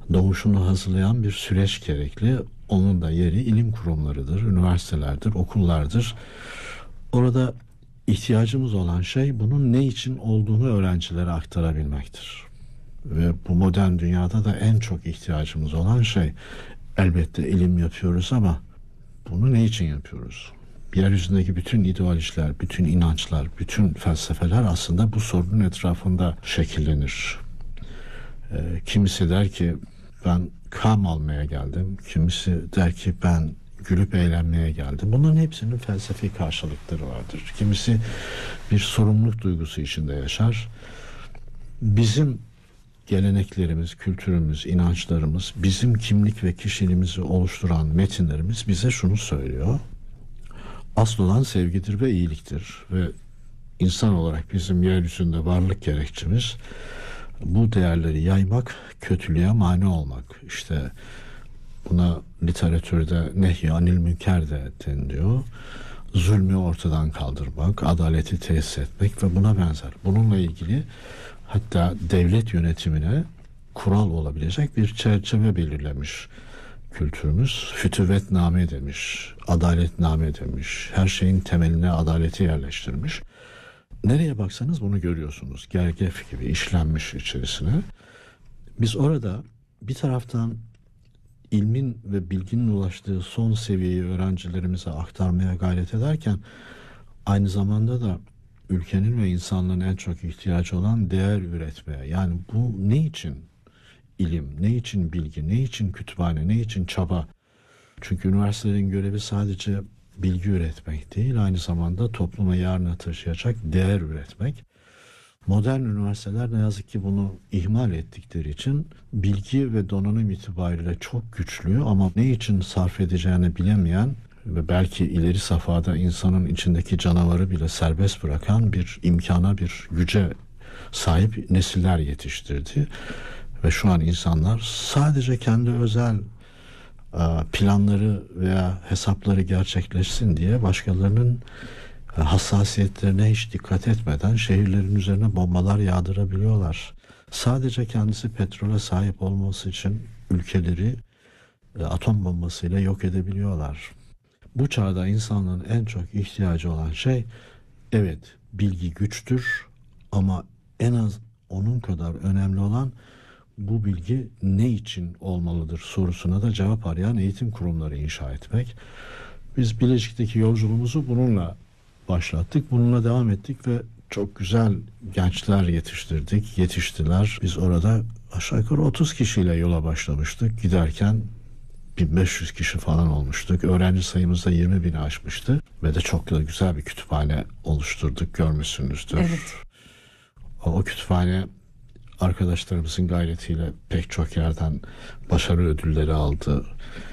doğuşunu hazırlayan bir süreç gerekli. Onun da yeri ilim kurumlarıdır, üniversitelerdir, okullardır. Orada ihtiyacımız olan şey bunun ne için olduğunu öğrencilere aktarabilmektir. Ve bu modern dünyada da en çok ihtiyacımız olan şey, elbette ilim yapıyoruz ama bunu ne için yapıyoruz? Yeryüzündeki bütün ideolojiler, bütün inançlar, bütün felsefeler aslında bu sorunun etrafında şekillenir. Kimisi der ki ben kam almaya geldim. Kimisi der ki ben gülüp eğlenmeye geldim. Bunların hepsinin felsefi karşılıkları vardır. Kimisi bir sorumluluk duygusu içinde yaşar. Bizim geleneklerimiz, kültürümüz, inançlarımız, bizim kimlik ve kişiliğimizi oluşturan metinlerimiz bize şunu söylüyor. Asıl olan sevgidir ve iyiliktir. Ve insan olarak bizim yeryüzünde varlık gerekçemiz bu değerleri yaymak, kötülüğe mani olmak. İşte buna literatürde nehy-i anil münker de deniliyor. Zulmü ortadan kaldırmak, adaleti tesis etmek ve buna benzer. Bununla ilgili hatta devlet yönetimine kural olabilecek bir çerçeve belirlemiş kültürümüz. Fütüvetname demiş, adaletname demiş, her şeyin temeline adaleti yerleştirmiş. Nereye baksanız bunu görüyorsunuz. Gergef gibi işlenmiş içerisine. Biz orada bir taraftan ilmin ve bilginin ulaştığı son seviyeyi öğrencilerimize aktarmaya gayret ederken aynı zamanda da ülkenin ve insanlığın en çok ihtiyacı olan değer üretmeye. Yani bu ne için ilim, ne için bilgi, ne için kütüphane, ne için çaba? Çünkü üniversitelerin görevi sadece bilgi üretmek değil, aynı zamanda topluma yarına taşıyacak değer üretmek. Modern üniversiteler ne yazık ki bunu ihmal ettikleri için bilgi ve donanım itibariyle çok güçlü ama ne için sarf edeceğini bilemeyen ve belki ileri safhada insanın içindeki canavarı bile serbest bırakan bir imkana, bir güce sahip nesiller yetiştirdi. Ve şu an insanlar sadece kendi özel planları veya hesapları gerçekleşsin diye başkalarının hassasiyetlerine hiç dikkat etmeden şehirlerin üzerine bombalar yağdırabiliyorlar. Sadece kendisi petrole sahip olması için ülkeleri atom bombasıyla yok edebiliyorlar. Bu çağda insanlığın en çok ihtiyacı olan şey, evet, bilgi güçtür ama en az onun kadar önemli olan bu bilgi ne için olmalıdır sorusuna da cevap arayan eğitim kurumları inşa etmek. Biz Bilecik'teki yolculuğumuzu bununla başlattık, bununla devam ettik ve çok güzel gençler yetiştiler. Biz orada aşağı yukarı 30 kişiyle yola başlamıştık. Giderken 1500 kişi falan olmuştuk. Öğrenci sayımız da 20.000'i aşmıştı. Ve de çok da güzel bir kütüphane oluşturduk, görmüşsünüzdür. Evet. O kütüphane arkadaşlarımızın gayretiyle pek çok yerden başarı ödülleri aldı.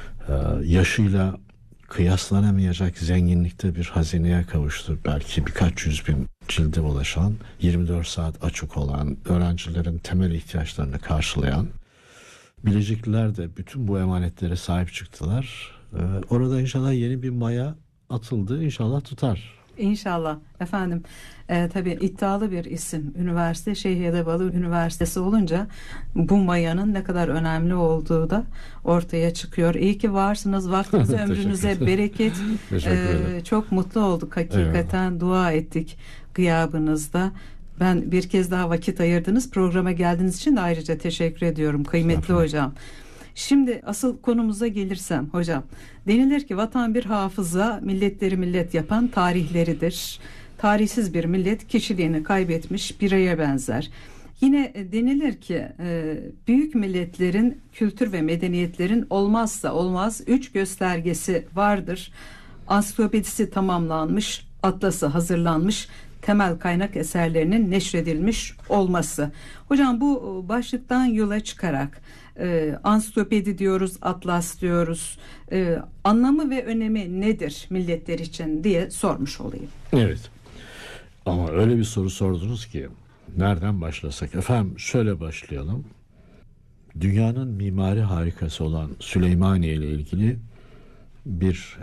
Yaşıyla kıyaslanamayacak zenginlikte bir hazineye kavuştu. Belki birkaç 100.000 cilde ulaşan, 24 saat açık olan, öğrencilerin temel ihtiyaçlarını karşılayan. Bilecikliler de bütün bu emanetlere sahip çıktılar. Orada inşallah yeni bir maya atıldı. İnşallah tutar. İnşallah efendim. Tabii iddialı bir isim. Üniversite Şeyh Edebalı Üniversitesi olunca bu mayanın ne kadar önemli olduğu da ortaya çıkıyor. İyi ki varsınız. Vaktinize, ömrünüze bereket. Çok mutlu olduk hakikaten. Evet. Dua ettik gıyabınızda. Ben bir kez daha vakit ayırdınız. Programa geldiğiniz için de ayrıca teşekkür ediyorum kıymetli hocam. Şimdi asıl konumuza gelirsem hocam, denilir ki vatan bir hafıza, milletleri millet yapan tarihleridir. Tarihsiz bir millet kişiliğini kaybetmiş bireye benzer. Yine denilir ki büyük milletlerin, kültür ve medeniyetlerin olmazsa olmaz 3 göstergesi vardır. Ansiklopedisi tamamlanmış, atlası hazırlanmış, temel kaynak eserlerinin neşredilmiş olması. Hocam bu başlıktan yola çıkarak ansiklopedi diyoruz, atlas diyoruz. Anlamı ve önemi nedir milletler için diye sormuş olayım. Evet. Ama öyle bir soru sordunuz ki nereden başlasak? Efendim şöyle başlayalım. Dünyanın mimari harikası olan Süleymaniye ile ilgili bir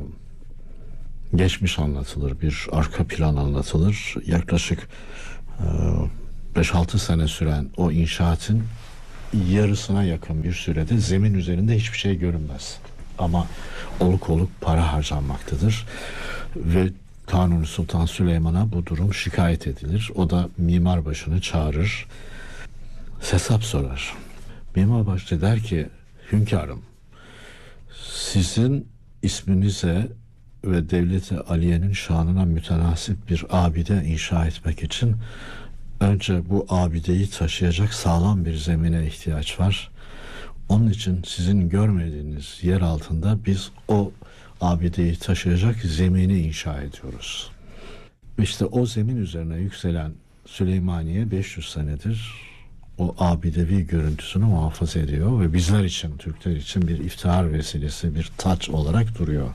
geçmiş anlatılır, bir arka plan anlatılır. Yaklaşık 5-6 sene süren o inşaatın yarısına yakın bir sürede zemin üzerinde hiçbir şey görünmez. Ama oluk oluk para harcanmaktadır. Ve Kanuni Sultan Süleyman'a bu durum şikayet edilir. O da mimarbaşını çağırır. Hesap sorar. Mimarbaşı der ki, hünkârım, sizin isminize ve devleti aliyenin şanına mütenasip bir abide inşa etmek için önce bu abideyi taşıyacak sağlam bir zemine ihtiyaç var. Onun için sizin görmediğiniz yer altında biz o abideyi taşıyacak zemini inşa ediyoruz. İşte o zemin üzerine yükselen Süleymaniye 500 senedir o abidevi görüntüsünü muhafaza ediyor ve bizler için, Türkler için bir iftihar vesilesi, bir taç olarak duruyor.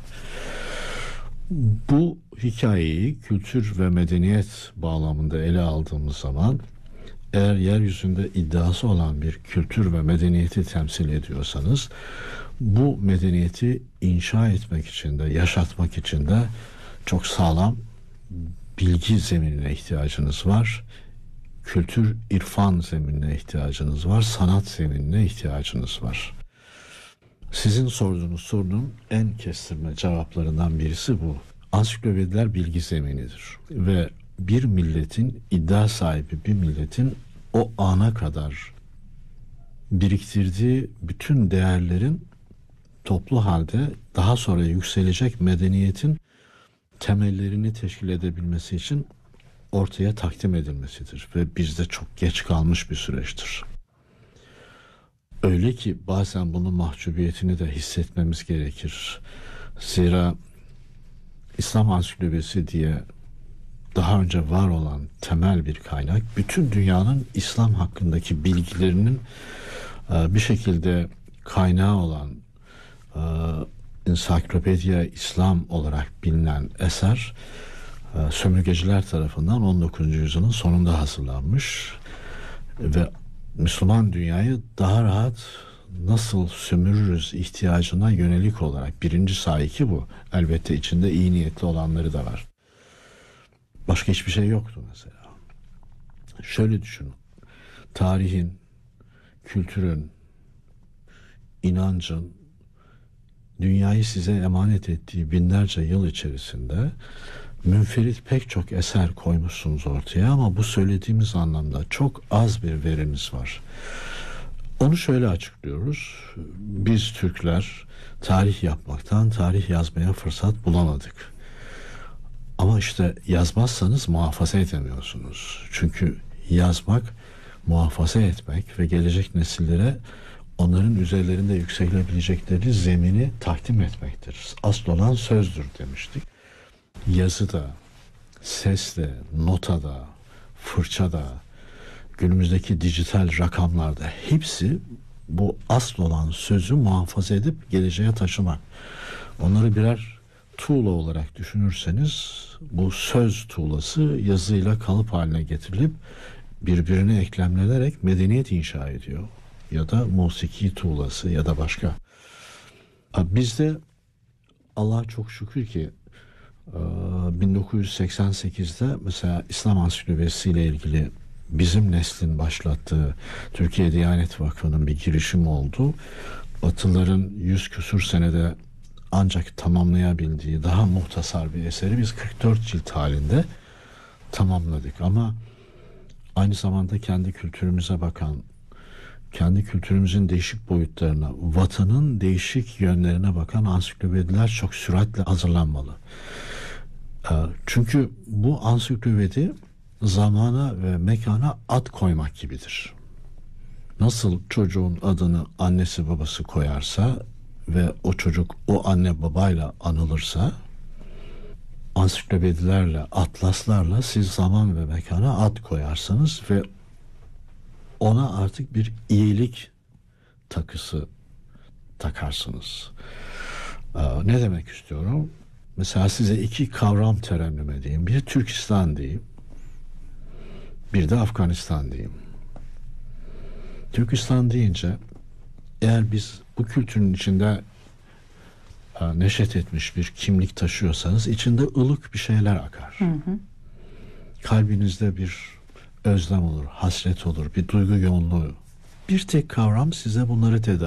Bu hikayeyi kültür ve medeniyet bağlamında ele aldığımız zaman, eğer yeryüzünde iddiası olan bir kültür ve medeniyeti temsil ediyorsanız, bu medeniyeti inşa etmek için de, yaşatmak için de çok sağlam bilgi zeminine ihtiyacınız var. Kültür, irfan zeminine ihtiyacınız var. Sanat zeminine ihtiyacınız var. Sizin sorduğunuz sorunun en kestirme cevaplarından birisi bu. Ansiklopediler bilgi zeminidir. Ve bir milletin, iddia sahibi bir milletin o ana kadar biriktirdiği bütün değerlerin toplu halde daha sonra yükselecek medeniyetin temellerini teşkil edebilmesi için ortaya takdim edilmesidir ve bizde çok geç kalmış bir süreçtir. Öyle ki bazen bunun mahcubiyetini de hissetmemiz gerekir. Zira İslam Ansiklopedisi diye daha önce var olan temel bir kaynak, bütün dünyanın İslam hakkındaki bilgilerinin bir şekilde kaynağı olan Encyclopedia İslam olarak bilinen eser sömürgeciler tarafından 19. yüzyılın sonunda hazırlanmış ve Müslüman dünyayı daha rahat nasıl sömürürüz ihtiyacına yönelik olarak birinci sahiki bu. Elbette içinde iyi niyetli olanları da var. Başka hiçbir şey yoktu mesela. Şöyle düşünün. Tarihin, kültürün, inancın dünyayı size emanet ettiği binlerce yıl içerisinde münferit pek çok eser koymuşsunuz ortaya ama bu söylediğimiz anlamda çok az bir verimiz var. Onu şöyle açıklıyoruz. Biz Türkler tarih yapmaktan, tarih yazmaya fırsat bulamadık. Ama işte yazmazsanız muhafaza edemiyorsunuz. Çünkü yazmak, muhafaza etmek ve gelecek nesillere onların üzerlerinde yükselebilecekleri zemini takdim etmektir. Asıl olan sözdür demiştik. Yazıda, sesle, notada, fırçada, günümüzdeki dijital rakamlarda hepsi bu asıl olan sözü muhafaza edip geleceğe taşımak. Onları birer tuğla olarak düşünürseniz bu söz tuğlası yazıyla kalıp haline getirilip birbirine eklemlenerek medeniyet inşa ediyor. Ya da musiki tuğlası ya da başka. Bizde Allah'a çok şükür ki 1988'de mesela İslam Ansiklopedisi ile ilgili bizim neslin başlattığı Türkiye Diyanet Vakfı'nın bir girişimi oldu. Batılıların 100 küsur senede ancak tamamlayabildiği daha muhtasar bir eseri biz 44 cilt halinde tamamladık. Ama aynı zamanda kendi kültürümüze bakan, kendi kültürümüzün değişik boyutlarına, vatanın değişik yönlerine bakan ansiklopediler çok süratle hazırlanmalı. Çünkü bu ansiklopedi zamana ve mekana ad koymak gibidir. Nasıl çocuğun adını annesi babası koyarsa ve o çocuk o anne babayla anılırsa, ansiklopedilerle, atlaslarla siz zaman ve mekana ad koyarsınız ve ona artık bir iyilik takısı takarsınız. Ne demek istiyorum? Mesela size iki kavram terennüm edeyim. Bir Türkistan diyeyim. Bir de Afganistan diyeyim. Türkistan deyince eğer biz bu kültürün içinde neşet etmiş bir kimlik taşıyorsanız içinde ılık bir şeyler akar. Hı hı. Kalbinizde bir özlem olur, hasret olur, bir duygu yoğunluğu Bir tek kavram size bunları tedarik